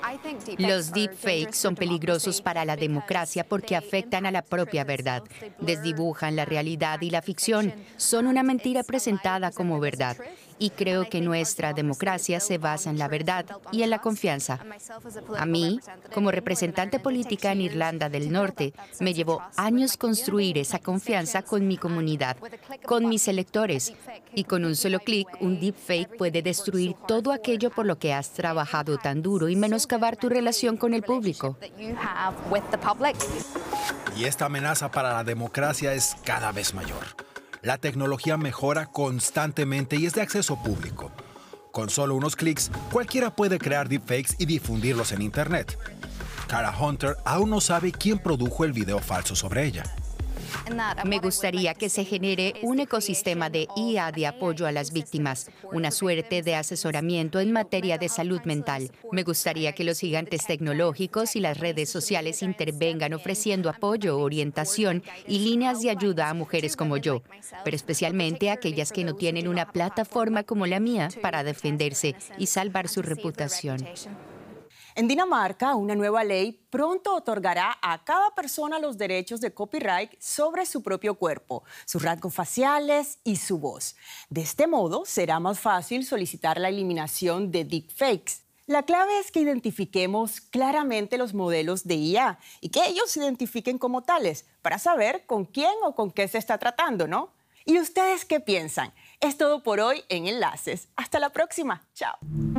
Los deepfakes son peligrosos para la democracia porque afectan a la propia verdad. Desdibujan la realidad y la ficción. Son una mentira presentada como verdad. Y creo que nuestra democracia se basa en la verdad y en la confianza. A mí, como representante política en Irlanda del Norte, me llevó años construir esa confianza con mi comunidad, con mis electores. Y con un solo clic, un deepfake puede destruir todo aquello por lo que has trabajado tan duro y menoscabar tu relación con el público. Y esta amenaza para la democracia es cada vez mayor. La tecnología mejora constantemente y es de acceso público. Con solo unos clics, cualquiera puede crear deepfakes y difundirlos en Internet. Cara Hunter aún no sabe quién produjo el video falso sobre ella. Me gustaría que se genere un ecosistema de IA de apoyo a las víctimas, una suerte de asesoramiento en materia de salud mental. Me gustaría que los gigantes tecnológicos y las redes sociales intervengan ofreciendo apoyo, orientación y líneas de ayuda a mujeres como yo, pero especialmente a aquellas que no tienen una plataforma como la mía para defenderse y salvar su reputación. En Dinamarca, una nueva ley pronto otorgará a cada persona los derechos de copyright sobre su propio cuerpo, sus rasgos faciales y su voz. De este modo, será más fácil solicitar la eliminación de deepfakes. La clave es que identifiquemos claramente los modelos de IA y que ellos se identifiquen como tales para saber con quién o con qué se está tratando, ¿no? ¿Y ustedes qué piensan? Es todo por hoy en Enlaces. Hasta la próxima. Chao.